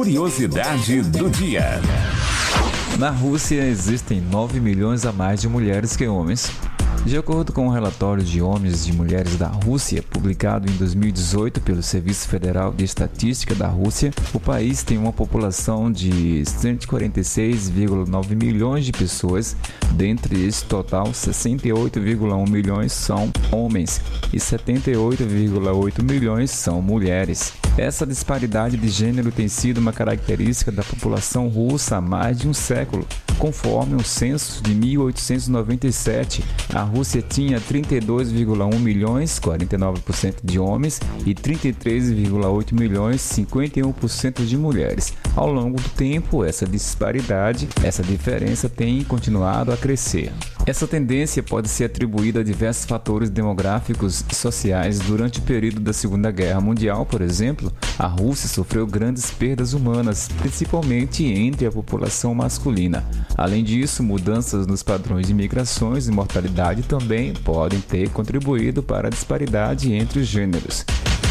curiosidade do dia. Na Rússia existem 9 milhões a mais de mulheres que homens. De acordo com um relatório de homens e mulheres da Rússia, publicado em 2018 pelo Serviço Federal de Estatística da Rússia, o país tem uma população de 146,9 milhões de pessoas. Dentre esse total, 68,1 milhões são homens e 78,8 milhões são mulheres. Essa disparidade de gênero tem sido uma característica da população russa há mais de um século. Conforme o censo de 1897, a Rússia tinha 32,1 milhões, 49% de homens, e 33,8 milhões, 51% de mulheres. Ao longo do tempo, essa diferença tem continuado a crescer. Essa tendência pode ser atribuída a diversos fatores demográficos e sociais. Durante o período da Segunda Guerra Mundial, por exemplo, a Rússia sofreu grandes perdas humanas, principalmente entre a população masculina. Além disso, mudanças nos padrões de migrações e mortalidade também podem ter contribuído para a disparidade entre os gêneros.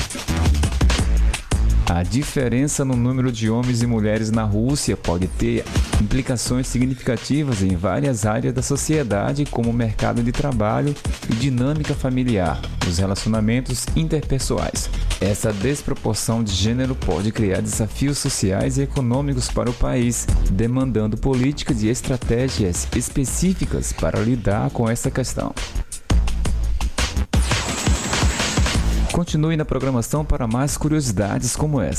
A diferença no número de homens e mulheres na Rússia pode ter implicações significativas em várias áreas da sociedade, como o mercado de trabalho e dinâmica familiar, os relacionamentos interpessoais. Essa desproporção de gênero pode criar desafios sociais e econômicos para o país, demandando políticas e estratégias específicas para lidar com essa questão. Continue na programação para mais curiosidades como essa.